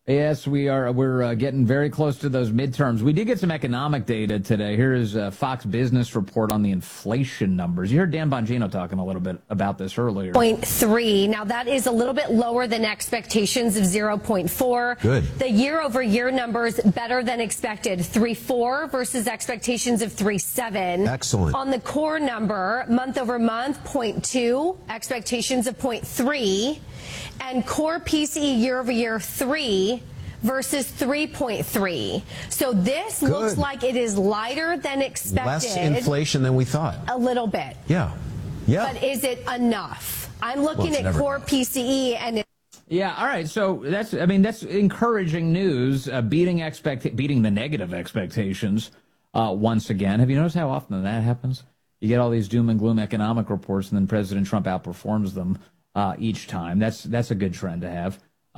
Yes, we are. We're getting very close to those midterms. We did get some economic data today. Here is a Fox Business report on the inflation numbers. You heard Dan Bongino talking a little bit about this earlier. 0.3. Now, that is a little bit lower than expectations of 0.4. Good. The year-over-year numbers better than expected. 3.4 versus expectations of 3.7. Excellent. On the core number, month-over-month, 0.2. Expectations of 0.3. And core PCE year-over-year 3 versus 3.3. So this looks like it is lighter than expected. Less inflation than we thought. A little bit. Yeah. Yeah. But is it enough? I'm looking at core PCE and yeah, all right. So that's encouraging news, beating the negative expectations once again. Have you noticed how often that happens? You get all these doom and gloom economic reports, and then President Trump outperforms them each time. That's a good trend to have.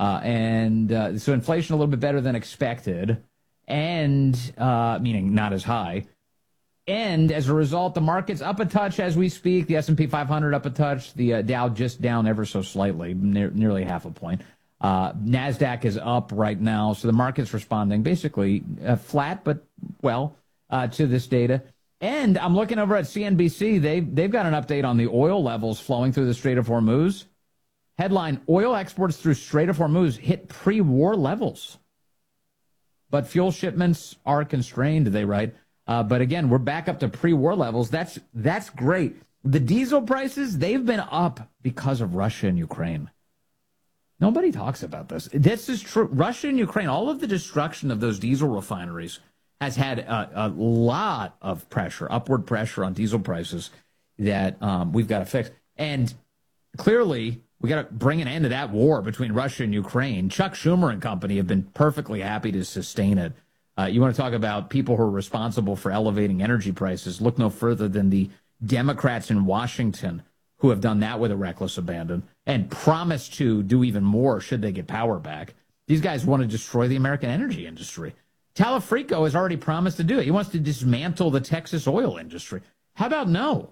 So inflation a little bit better than expected, and meaning not as high. And as a result, the market's up a touch as we speak. The S&P 500 up a touch. The Dow just down ever so slightly, nearly half a point. NASDAQ is up right now. So the market's responding basically flat, but to this data. And I'm looking over at CNBC. They've got an update on the oil levels flowing through the Strait of Hormuz. Headline, oil exports through Strait of Hormuz hit pre-war levels. But fuel shipments are constrained, they write. But again, we're back up to pre-war levels. That's great. The diesel prices, they've been up because of Russia and Ukraine. Nobody talks about this. This is true. Russia and Ukraine, all of the destruction of those diesel refineries has had a lot of pressure, upward pressure on diesel prices that we've got to fix. And clearly, we got to bring an end to that war between Russia and Ukraine. Chuck Schumer and company have been perfectly happy to sustain it. You want to talk about people who are responsible for elevating energy prices? Look no further than the Democrats in Washington who have done that with a reckless abandon and promised to do even more should they get power back. These guys want to destroy the American energy industry. Talafrico has already promised to do it. He wants to dismantle the Texas oil industry. How about no?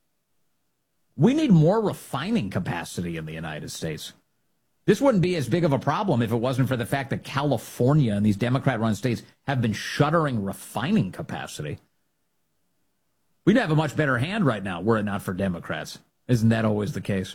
We need more refining capacity in the United States. This wouldn't be as big of a problem if it wasn't for the fact that California and these Democrat-run states have been shuttering refining capacity. We'd have a much better hand right now were it not for Democrats. Isn't that always the case?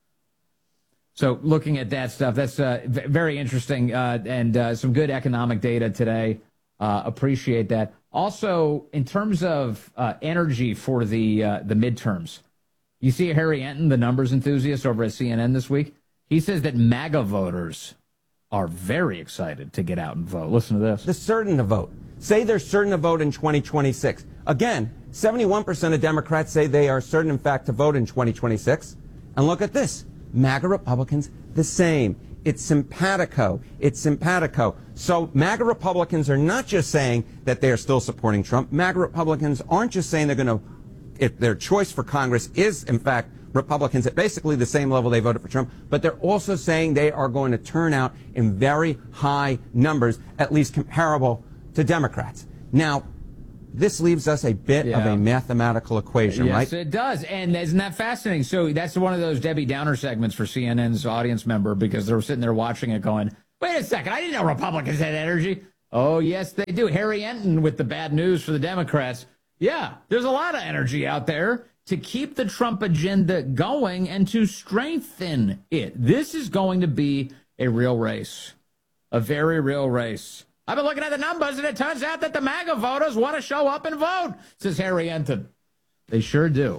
So looking at that stuff, that's very interesting and some good economic data today. Appreciate that. Also, in terms of energy for the midterms, you see Harry Enton, the numbers enthusiast over at CNN this week. He says that MAGA voters are very excited to get out and vote. Listen to this. They're certain to vote. Say they're certain to vote in 2026. Again, 71% of Democrats say they are certain, in fact, to vote in 2026. And look at this. MAGA Republicans, the same. It's simpatico. It's simpatico. So MAGA Republicans are not just saying that they are still supporting Trump. MAGA Republicans aren't just saying they're going to, if their choice for Congress is, in fact, Republicans at basically the same level they voted for Trump, but they're also saying they are going to turn out in very high numbers, at least comparable to Democrats. Now, this leaves us a bit of a mathematical equation, right? Yes, it does. And isn't that fascinating? So that's one of those Debbie Downer segments for CNN's audience member because they're sitting there watching it going, wait a second, I didn't know Republicans had energy. Oh, yes, they do. Harry Enton with the bad news for the Democrats. Yeah, there's a lot of energy out there to keep the Trump agenda going and to strengthen it. This is going to be a real race, a very real race. I've been looking at the numbers, and it turns out that the MAGA voters want to show up and vote, says Harry Enton. They sure do.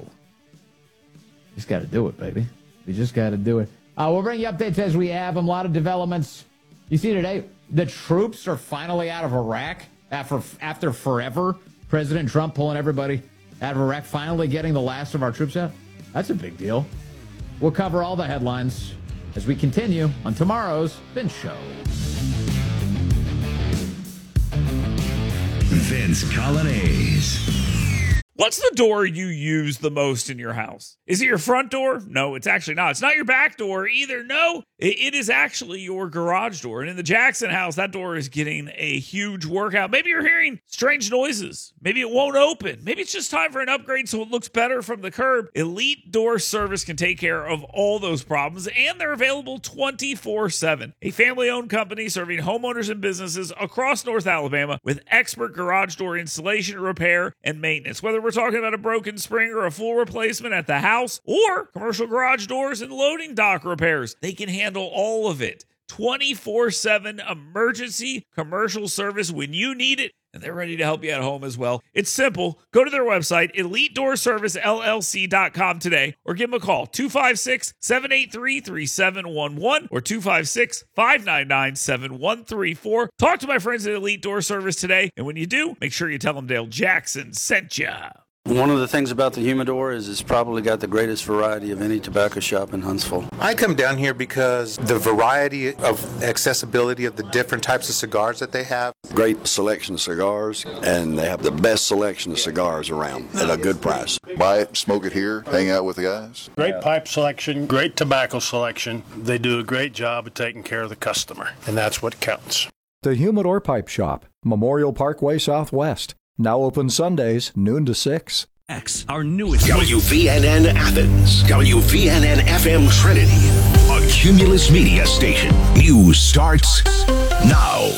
Just got to do it, baby. We just got to do it. We'll bring you updates as we have them. A lot of developments. You see today, the troops are finally out of Iraq after forever. President Trump pulling everybody out of Iraq, finally getting the last of our troops out. That's a big deal. We'll cover all the headlines as we continue on tomorrow's Vince Show. Vince Coglianese. What's the door you use the most in your house? Is it your front door? No, it's actually not. It's not your back door either. No, it is actually your garage door. And in the Jackson house, that door is getting a huge workout. Maybe you're hearing strange noises. Maybe it won't open. Maybe it's just time for an upgrade so it looks better from the curb. Elite Door Service can take care of all those problems, and they're available 24/7. A family-owned company serving homeowners and businesses across North Alabama with expert garage door installation, repair, and maintenance. Whether we're talking about a broken spring or a full replacement at the house or commercial garage doors and loading dock repairs, they can handle all of it. 24/7 emergency commercial service when you need it, and they're ready to help you at home as well. It's simple. Go to their website, EliteDoorServiceLLC.com today, or give them a call, 256-783-3711 or 256-599-7134. Talk to my friends at Elite Door Service today, and when you do, make sure you tell them Dale Jackson sent ya. One of the things about the Humidor is it's probably got the greatest variety of any tobacco shop in Huntsville. I come down here because the variety of accessibility of the different types of cigars that they have. Great selection of cigars, and they have the best selection of cigars around at a good price. Buy it, smoke it here, hang out with the guys. Great pipe selection, great tobacco selection. They do a great job of taking care of the customer, and that's what counts. The Humidor Pipe Shop, Memorial Parkway Southwest. Now open Sundays, noon to 6. Our newest WVNN Athens, WVNN FM Trinity, a Cumulus Media station. News starts now.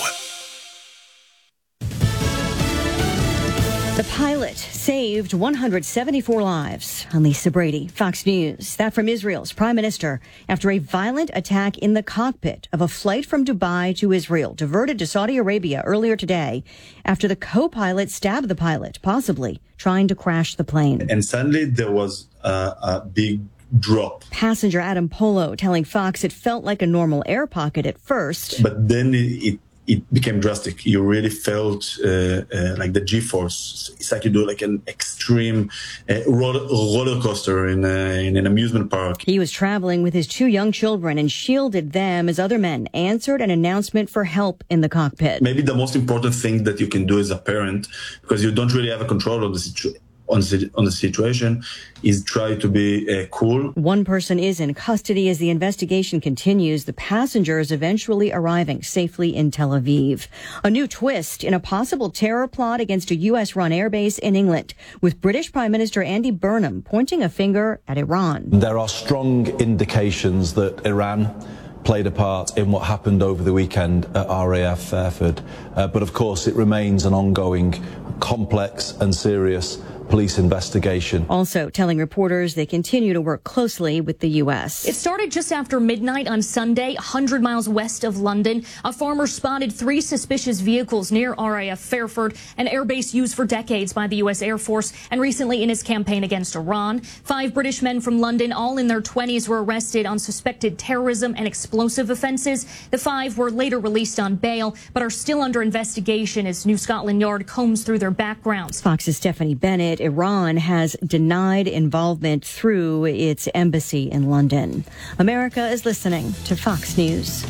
The pilot saved 174 lives. I'm Lisa Brady, Fox News. That from Israel's prime minister after a violent attack in the cockpit of a flight from Dubai to Israel, diverted to Saudi Arabia earlier today after the co-pilot stabbed the pilot, possibly trying to crash the plane. And suddenly there was a big drop. Passenger Adam Polo telling Fox it felt like a normal air pocket at first. But then it became drastic. You really felt like the G-force. It's like you do like an extreme roller coaster in an amusement park. He was traveling with his 2 young children and shielded them as other men answered an announcement for help in the cockpit. Maybe the most important thing that you can do as a parent, because you don't really have a control of the situation, on the situation, is try to be cool. One person is in custody as the investigation continues. The passengers eventually arriving safely in Tel Aviv. A new twist in a possible terror plot against a U.S.-run airbase in England, with British Prime Minister Andy Burnham pointing a finger at Iran. There are strong indications that Iran played a part in what happened over the weekend at RAF Fairford. But of course, it remains an ongoing, complex and serious police investigation. Also telling reporters they continue to work closely with the U.S. It started just after midnight on Sunday, 100 miles west of London. A farmer spotted 3 suspicious vehicles near RAF Fairford, an airbase used for decades by the U.S. Air Force and recently in his campaign against Iran. 5 British men from London, all in their 20s, were arrested on suspected terrorism and explosive offenses. The 5 were later released on bail, but are still under investigation as New Scotland Yard combs through their backgrounds. Fox's Stephanie Bennett. Iran has denied involvement through its embassy in London. America is listening to Fox News.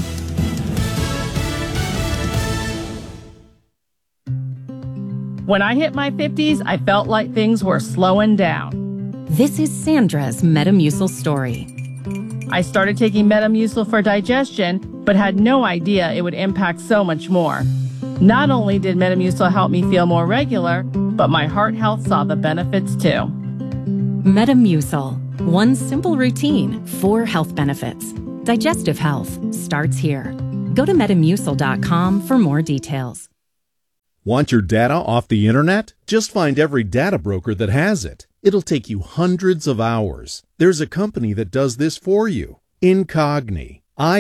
When I hit my 50s, I felt like things were slowing down. This is Sandra's Metamucil story. I started taking Metamucil for digestion, but had no idea it would impact so much more. Not only did Metamucil help me feel more regular, but my heart health saw the benefits too. Metamucil. One simple routine, 4 health benefits. Digestive health starts here. Go to Metamucil.com for more details. Want your data off the internet? Just find every data broker that has it. It'll take you hundreds of hours. There's a company that does this for you. Incogni.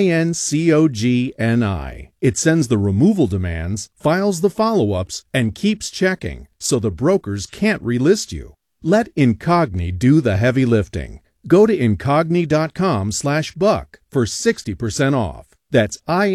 INCOGNI. It sends the removal demands, files the follow-ups, and keeps checking, so the brokers can't relist you. Let Incogni do the heavy lifting. Go to Incogni.com/buck for 60% off. That's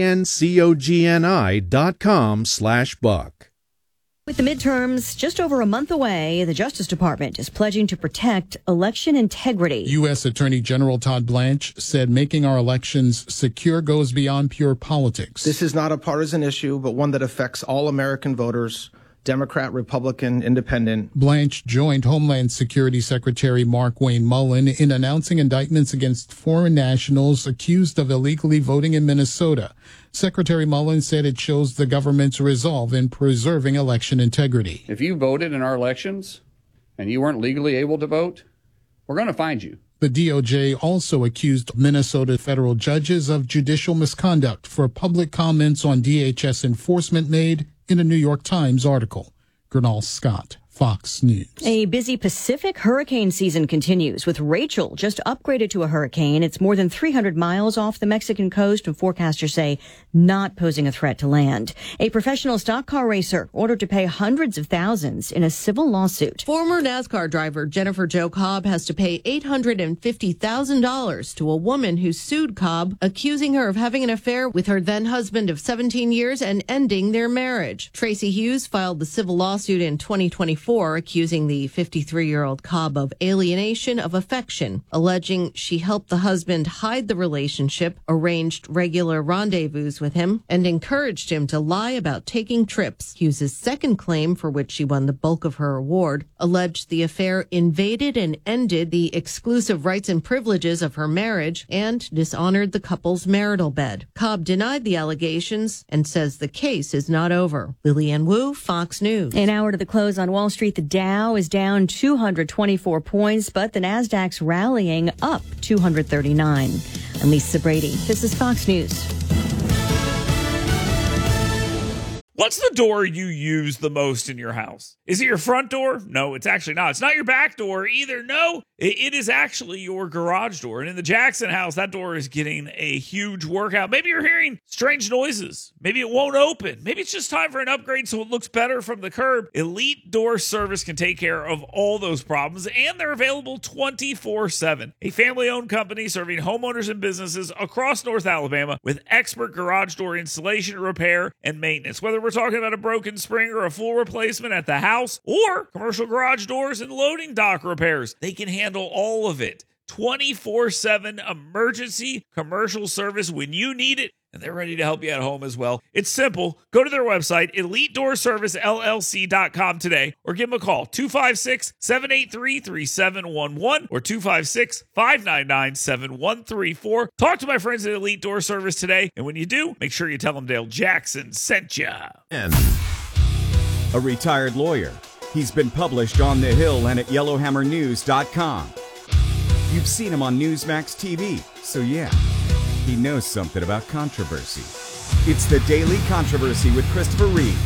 INCOGNI.com/buck. With the midterms just over a month away, the Justice Department is pledging to protect election integrity. U.S. Attorney General Todd Blanche said making our elections secure goes beyond pure politics. This is not a partisan issue, but one that affects all American voters. Democrat, Republican, Independent. Blanche joined Homeland Security Secretary Mark Wayne Mullen in announcing indictments against foreign nationals accused of illegally voting in Minnesota. Secretary Mullen said it shows the government's resolve in preserving election integrity. If you voted in our elections and you weren't legally able to vote, we're going to find you. The DOJ also accused Minnesota federal judges of judicial misconduct for public comments on DHS enforcement made in a New York Times article. Gernal Scott, Fox News. A busy Pacific hurricane season continues, with Rachel just upgraded to a hurricane. It's more than 300 miles off the Mexican coast, and forecasters say not posing a threat to land. A professional stock car racer ordered to pay hundreds of thousands in a civil lawsuit. Former NASCAR driver Jennifer Jo Cobb has to pay $850,000 to a woman who sued Cobb, accusing her of having an affair with her then-husband of 17 years and ending their marriage. Tracy Hughes filed the civil lawsuit in 2024. Accusing the 53-year-old Cobb of alienation of affection, alleging she helped the husband hide the relationship, arranged regular rendezvous with him, and encouraged him to lie about taking trips. Hughes' second claim, for which she won the bulk of her award, alleged the affair invaded and ended the exclusive rights and privileges of her marriage and dishonored the couple's marital bed. Cobb denied the allegations and says the case is not over. Lillian Wu, Fox News. An hour to the close on Wall Street, the Dow is down 224 points, but the Nasdaq's rallying up 239. I'm Lisa Brady. This is Fox News. What's the door you use the most in your house? Is it your front door? No, it's actually not. It's not your back door either. No, it is actually your garage door. And in the Jackson house, that door is getting a huge workout. Maybe you're hearing strange noises. Maybe it won't open. Maybe it's just time for an upgrade so it looks better from the curb. Elite Door Service can take care of all those problems, and they're available 24/7. A family-owned company serving homeowners and businesses across North Alabama with expert garage door installation, repair, and maintenance. Whether we're talking about a broken spring or a full replacement at the house or commercial garage doors and loading dock repairs, they can handle all of it. 24/7 emergency commercial service when you need it, and they're ready to help you at home as well. It's simple. Go to their website, EliteDoorServiceLLC.com today, or give them a call, 256-783-3711 or 256-599-7134. Talk to my friends at Elite Door Service today, and when you do, make sure you tell them Dale Jackson sent you. A retired lawyer. He's been published on The Hill and at YellowhammerNews.com. You've seen him on Newsmax TV, so yeah, he knows something about controversy. It's the Daily Controversy with Christopher Reed.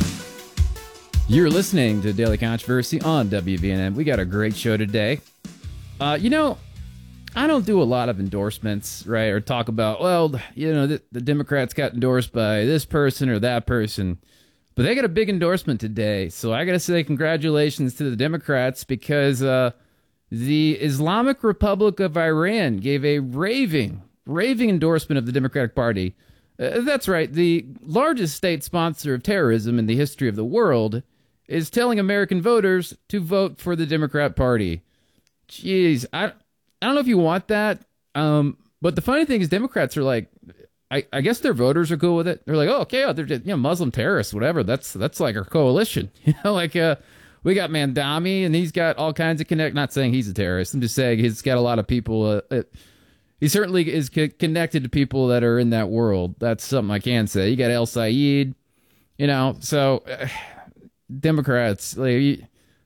You're listening to Daily Controversy on WVNN. We got a great show today. I don't do a lot of endorsements, right? Or talk about, the Democrats got endorsed by this person or that person. But they got a big endorsement today. So I got to say congratulations to the Democrats because the Islamic Republic of Iran gave a raving endorsement of the Democratic Party. That's right. The largest state sponsor of terrorism in the history of the world is telling American voters to vote for the Democrat Party. Jeez, I don't know if you want that. But the funny thing is Democrats are like, I guess their voters are cool with it. They're like, oh, okay, they're Muslim terrorists, whatever. That's like our coalition. We got Mandami, and he's got all kinds of not saying he's a terrorist. I'm just saying he's got a lot of people. He certainly is connected to people that are in that world. That's something I can say. You got El Sayed, so Democrats, like,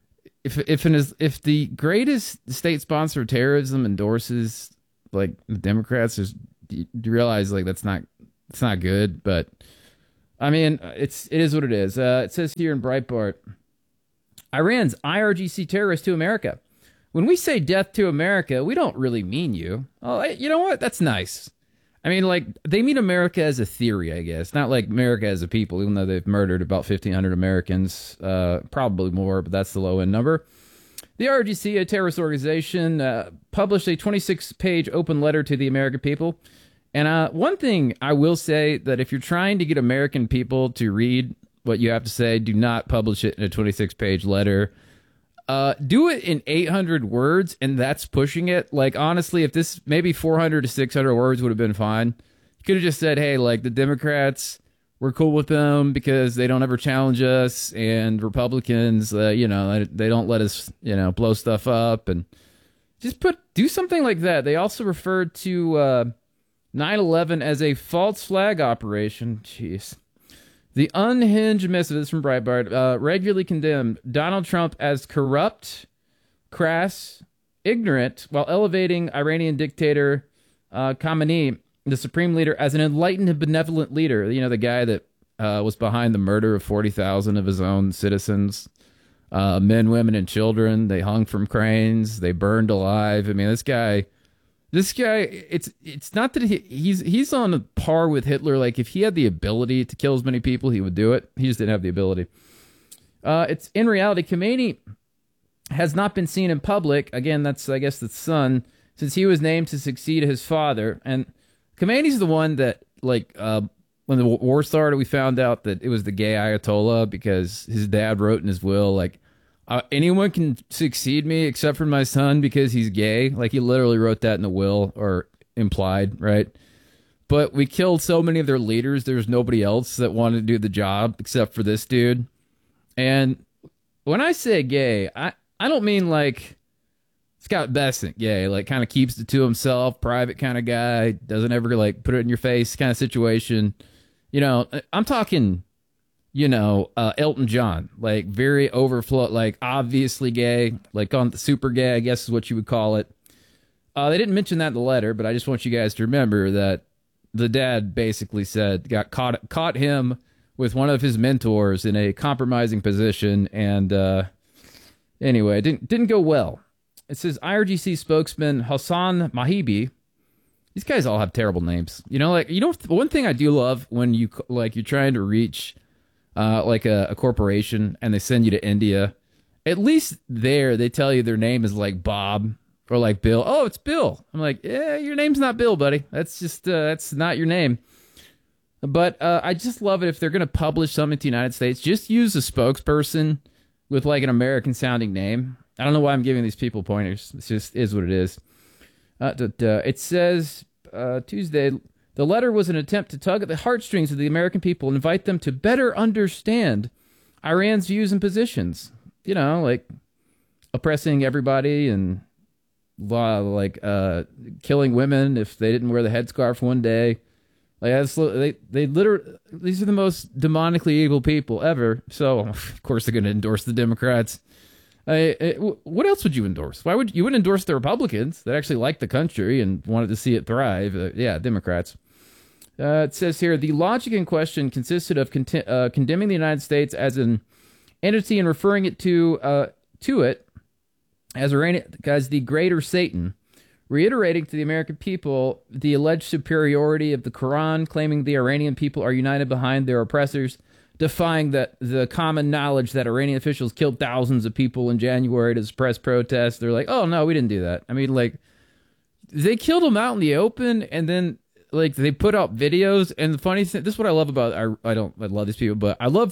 if the greatest state sponsor of terrorism endorses like the Democrats, do you realize like it's not good? But I mean, it is what it is. It says here in Breitbart, Iran's IRGC terrorist to America. When we say death to America, we don't really mean you. Oh, you know what? That's nice. I mean, like, they mean America as a theory, I guess. Not like America as a people, even though they've murdered about 1,500 Americans. Probably more, but that's the low-end number. The IRGC, a terrorist organization, published a 26-page open letter to the American people. And one thing I will say, that if you're trying to get American people to read what you have to say, do not publish it in a 26-page letter. Do it in 800 words, and that's pushing it. Like, honestly, if this maybe 400 to 600 words would have been fine. You could have just said, hey, like, the Democrats we're cool with them because they don't ever challenge us, and Republicans, they don't let us, blow stuff up, and just do something like that. They also referred to 9/11 as a false flag operation. Jeez. The unhinged missive, this is from Breitbart, regularly condemned Donald Trump as corrupt, crass, ignorant, while elevating Iranian dictator Khamenei, the supreme leader, as an enlightened and benevolent leader. The guy that was behind the murder of 40,000 of his own citizens, men, women, and children. They hung from cranes. They burned alive. I mean, this guy, it's not that he's on a par with Hitler. Like, if he had the ability to kill as many people, he would do it. He just didn't have the ability. It's in reality, Khamenei has not been seen in public. Again, I guess the son, since he was named to succeed his father. And Khamenei's the one that, when the war started, we found out that it was the gay Ayatollah because his dad wrote in his will, anyone can succeed me except for my son because he's gay. Like, he literally wrote that in the will, or implied, right? But we killed so many of their leaders, there was nobody else that wanted to do the job except for this dude. And when I say gay, I don't mean like Scott Bessent gay, like kind of keeps it to himself, private kind of guy, doesn't ever put it in your face kind of situation. I'm talking, Elton John, like very overflow, like obviously gay, like on the super gay, I guess is what you would call it. They didn't mention that in the letter, but I just want you guys to remember that the dad basically said, caught him with one of his mentors in a compromising position. And anyway, it didn't go well. It says IRGC spokesman Hassan Mahibi. These guys all have terrible names. One thing I do love when you're trying to reach a corporation and they send you to India, at least there they tell you their name is like Bob or like Bill. Oh, it's Bill. I'm like, yeah, your name's not Bill, buddy. That's just that's not your name. But I just love it if they're going to publish something to the United States, just use a spokesperson with like an American sounding name. I don't know why I'm giving these people pointers. It just is what it is. It says Tuesday, the letter was an attempt to tug at the heartstrings of the American people and invite them to better understand Iran's views and positions. Like oppressing everybody and killing women if they didn't wear the headscarf one day. They literally, these are the most demonically evil people ever. So of course they're going to endorse the Democrats. What else would you endorse? You wouldn't endorse the Republicans that actually like the country and wanted to see it thrive? Democrats. It says here, the logic in question consisted of condemning the United States as an entity and referring it to it as the greater Satan, reiterating to the American people the alleged superiority of the Quran, claiming the Iranian people are united behind their oppressors, defying the common knowledge that Iranian officials killed thousands of people in January to suppress protests. They're like, oh, no, we didn't do that. I mean, they killed them out in the open, and then, they put out videos. And the funny thing, this is what I love about, I love these people, but I love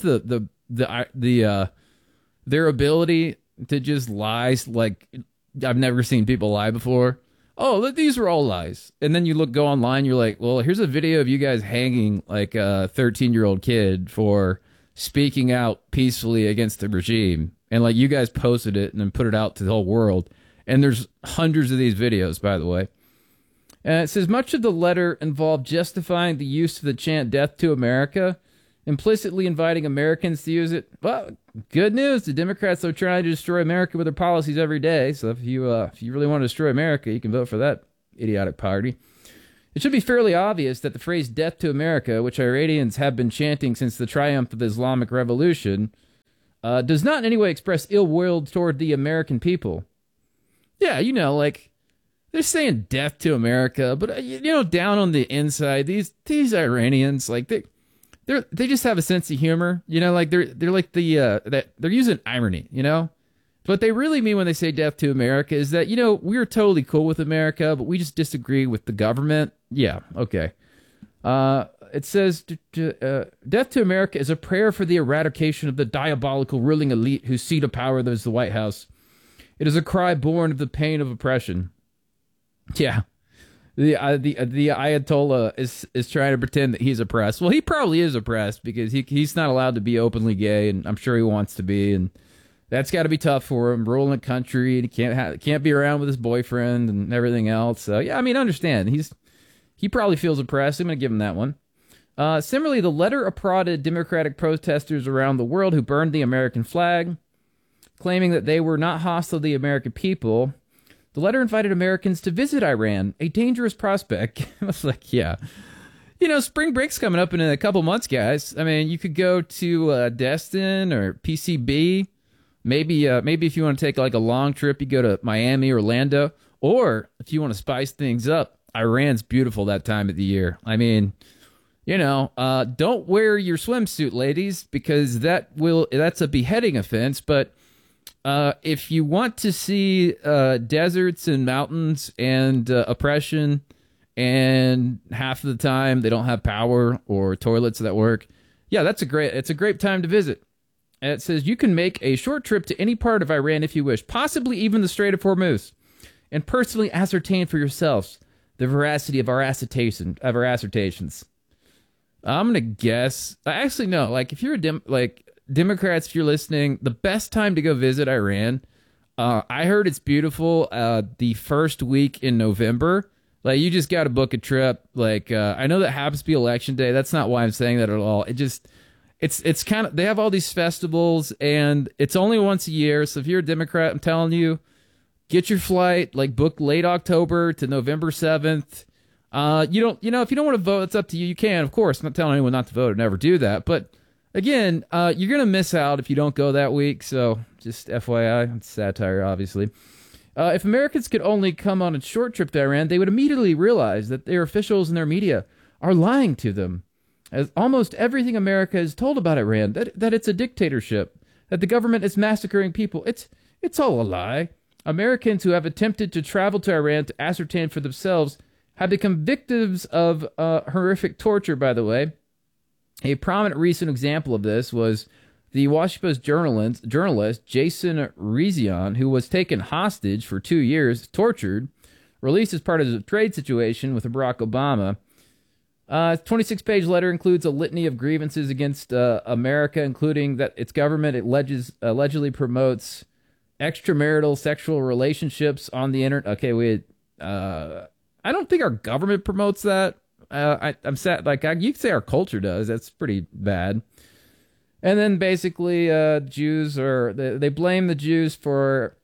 their ability to just lie. Like, I've never seen people lie before. Oh, these were all lies. And then you go online, you're like, well, here's a video of you guys hanging like a 13-year-old kid for speaking out peacefully against the regime. And you guys posted it and then put it out to the whole world. And there's hundreds of these videos, by the way. And it says much of the letter involved justifying the use of the chant "Death to America," implicitly inviting Americans to use it. Well, good news. The Democrats are trying to destroy America with their policies every day. So if you really want to destroy America, you can vote for that idiotic party. It should be fairly obvious that the phrase "Death to America," which Iranians have been chanting since the triumph of the Islamic Revolution, does not in any way express ill will toward the American people. Yeah, they're saying "Death to America," but down on the inside, these Iranians, they just have a sense of humor, they're like they're using irony, What they really mean when they say "death to America" is that, we're totally cool with America, but we just disagree with the government. Yeah, okay. It says, "Death to America is a prayer for the eradication of the diabolical ruling elite whose seat of power is the White House. It is a cry born of the pain of oppression." Yeah. the Ayatollah is trying to pretend that he's oppressed. Well, he probably is oppressed because he's not allowed to be openly gay, and I'm sure he wants to be, and that's got to be tough for him. Ruling a country, and he can't be around with his boyfriend and everything else. So yeah, I mean, understand he probably feels oppressed. I'm gonna give him that one. Similarly, the letter applauded Democratic protesters around the world who burned the American flag, claiming that they were not hostile to the American people. The letter invited Americans to visit Iran, a dangerous prospect. I was like, yeah. Spring break's coming up in a couple months, guys. I mean, you could go to Destin or PCB. Maybe if you want to take like a long trip, you go to Miami, Orlando. Or if you want to spice things up, Iran's beautiful that time of the year. I mean, don't wear your swimsuit, ladies, because that's a beheading offense. But if you want to see deserts and mountains and oppression, and half of the time they don't have power or toilets that work, yeah, it's a great time to visit. And it says you can make a short trip to any part of Iran if you wish, possibly even the Strait of Hormuz, and personally ascertain for yourselves the veracity of our assertions. I'm gonna guess. Actually, no. Like, if you're Democrats, if you're listening, the best time to go visit Iran, I heard it's beautiful the first week in November. Like, you just got to book a trip. Like, I know that happens to be election day. That's not why I'm saying that at all. It's kind of, they have all these festivals, and it's only once a year. So if you're a Democrat, I'm telling you, get your flight, like, book late October to November 7th. If you don't want to vote, it's up to you. You can, of course. I'm not telling anyone not to vote or never do that. But again, you're going to miss out if you don't go that week. So just FYI, it's satire, obviously. If Americans could only come on a short trip to Iran, they would immediately realize that their officials and their media are lying to them. As almost everything America is told about Iran, that it's a dictatorship, that the government is massacring people, it's all a lie. Americans who have attempted to travel to Iran to ascertain for themselves have become victims of horrific torture, by the way. A prominent recent example of this was the Washington Post journalist Jason Rezaian, who was taken hostage for 2 years, tortured, released as part of a trade situation with Barack Obama. 26-page letter includes a litany of grievances against America, including that its government allegedly promotes extramarital sexual relationships on the internet. Okay, I don't think our government promotes that. I'm sad. Like, you could say our culture does. That's pretty bad. And then basically, Jews they blame the Jews for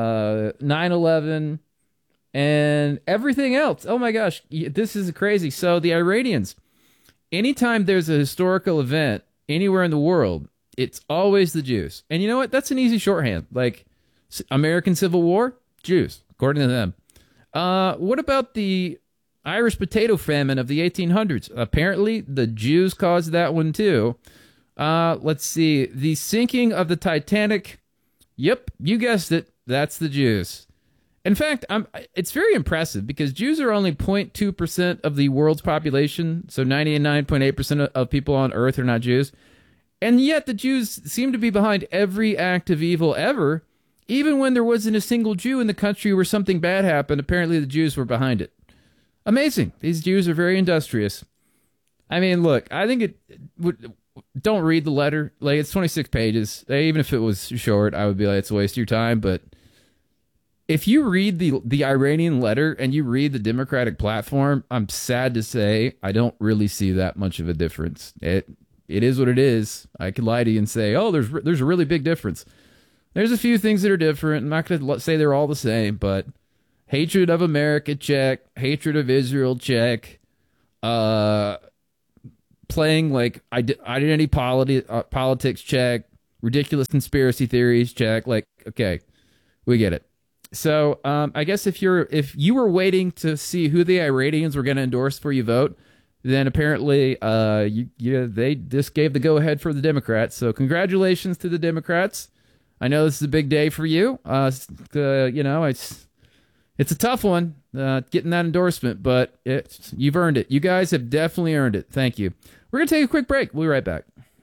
9/11 and everything else. Oh my gosh, this is crazy. So the Iranians, anytime there's a historical event anywhere in the world, it's always the Jews. And you know what? That's an easy shorthand. Like, American Civil War, Jews, according to them. What about the Irish potato famine of the 1800s? Apparently, the Jews caused that one too. Let's see. The sinking of the Titanic. Yep, you guessed it. That's the Jews. In fact, it's very impressive because Jews are only 0.2% of the world's population. So 99.8% of people on Earth are not Jews. And yet the Jews seem to be behind every act of evil ever. Even when there wasn't a single Jew in the country where something bad happened, apparently the Jews were behind it. Amazing. These Jews are very industrious. I mean, look, I think it would... Don't read the letter. Like, it's 26 pages. Even if it was short, I would be like, it's a waste of your time. But if you read the Iranian letter and you read the Democratic platform, I'm sad to say I don't really see that much of a difference. It is what it is. I could lie to you and say, oh, there's a really big difference. There's a few things that are different. I'm not going to say they're all the same, but hatred of America, check. Hatred of Israel, check. Playing like identity politics, check. Ridiculous conspiracy theories, check. Like, okay, we get it. So I guess if you were waiting to see who the Iranians were going to endorse for you vote, then apparently they just gave the go ahead for the Democrats. So congratulations to the Democrats. I know this is a big day for you. It's a tough one getting that endorsement, but you've earned it. You guys have definitely earned it. Thank you. We're going to take a quick break. We'll be right back.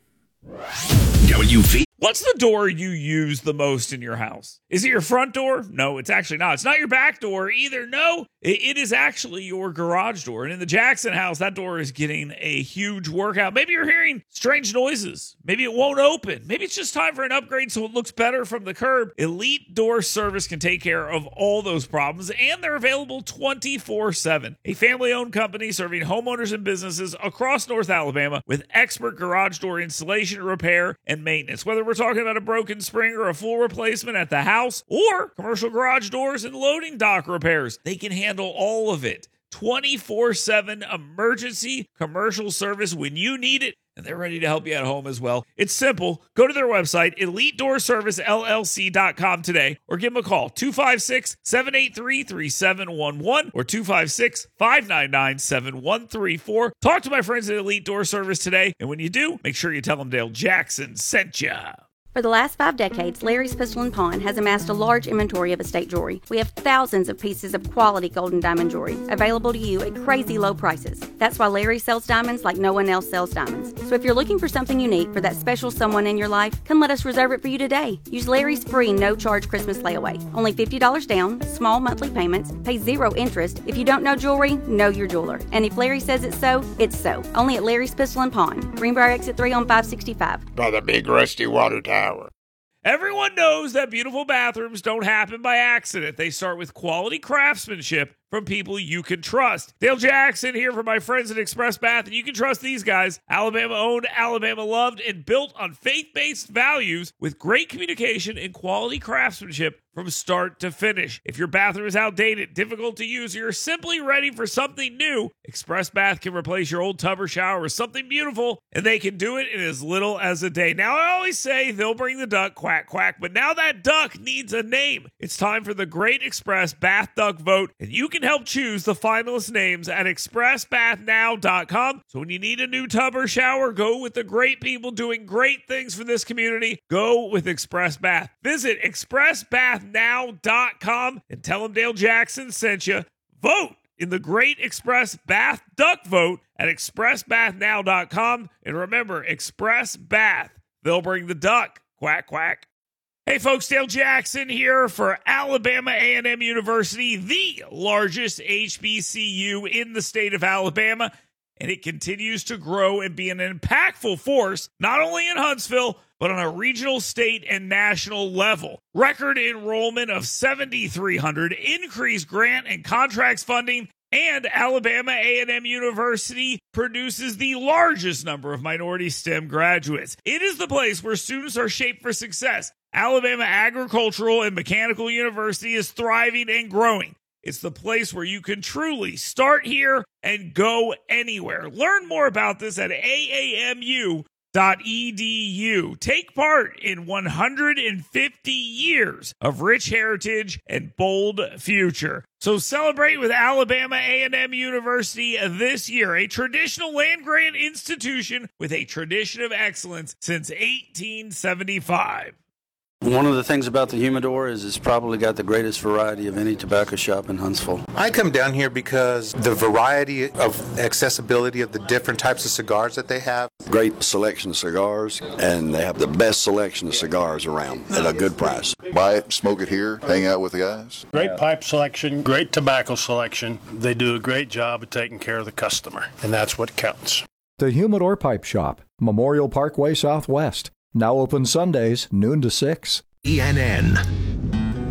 What's the door you use the most in your house? Is it your front door? No, it's actually not. It's not your back door either. No, It is actually your garage door. And in the Jackson house, that door is getting a huge workout. Maybe you're hearing strange noises. Maybe it won't open. Maybe it's just time for an upgrade so it looks better from the curb. Elite Door Service can take care of all those problems, and they're available 24/7. A family-owned company serving homeowners and businesses across North Alabama with expert garage door installation, repair, and maintenance. Whether we're talking about a broken spring or a full replacement at the house or commercial garage doors and loading dock repairs, they can handle all of it. 24/7 emergency commercial service when you need it, and they're ready to help you at home as well. It's simple. Go to their website, EliteDoorServiceLLC.com today, or give them a call, 256-783-3711 or 256-599-7134. Talk to my friends at Elite Door Service today, and when you do, make sure you tell them Dale Jackson sent ya. For the last 5 decades, Larry's Pistol & Pawn has amassed a large inventory of estate jewelry. We have thousands of pieces of quality gold and diamond jewelry available to you at crazy low prices. That's why Larry sells diamonds like no one else sells diamonds. So if you're looking for something unique for that special someone in your life, come let us reserve it for you today. Use Larry's free no-charge Christmas layaway. Only $50 down, small monthly payments, pay 0 interest. If you don't know jewelry, know your jeweler. And if Larry says it's so, it's so. Only at Larry's Pistol & Pawn, Greenbrier Exit 3 on 565. By the big rusty water tower. Everyone knows that beautiful bathrooms don't happen by accident. They start with quality craftsmanship from people you can trust. Dale Jackson here for my friends at Express Bath, and you can trust these guys. Alabama owned, Alabama loved, and built on faith-based values with great communication and quality craftsmanship from start to finish. If your bathroom is outdated, difficult to use, or you're simply ready for something new, Express Bath can replace your old tub or shower with something beautiful, and they can do it in as little as a day. Now, I always say they'll bring the duck, quack, quack, but now that duck needs a name. It's time for the Great Express Bath Duck Vote, and you can help choose the finalist names at expressbathnow.com. So when you need a new tub or shower, go with the great people doing great things for this community. Go with Express Bath. Visit expressbathnow.com and tell them Dale Jackson sent you. Vote in the Great Express Bath Duck Vote at expressbathnow.com. And remember, Express Bath, they'll bring the duck. Quack, quack. Hey folks, Dale Jackson here for Alabama A&M University, the largest HBCU in the state of Alabama, and it continues to grow and be an impactful force, not only in Huntsville, but on a regional, state, and national level. Record enrollment of 7,300, increased grant and contracts funding, and Alabama A&M University produces the largest number of minority STEM graduates. It is the place where students are shaped for success. Alabama Agricultural and Mechanical University is thriving and growing. It's the place where you can truly start here and go anywhere. Learn more about this at AAMU.edu. Take part in 150 years of rich heritage and bold future. So celebrate with Alabama A&M University this year, a traditional land-grant institution with a tradition of excellence since 1875. One of the things about the Humidor is it's probably got the greatest variety of any tobacco shop in Huntsville. I come down here because the variety of accessibility of the different types of cigars that they have. Great selection of cigars, and they have the best selection of cigars around at a good price. Buy it, smoke it here, hang out with the guys. Great pipe selection, great tobacco selection. They do a great job of taking care of the customer, and that's what counts. The Humidor Pipe Shop, Memorial Parkway Southwest. Now open Sundays, noon to 6. ENN